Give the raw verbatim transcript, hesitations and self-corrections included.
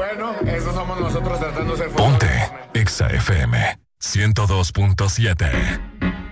Bueno, eso somos nosotros tratando de ser Ponte Exa F M ciento dos punto siete.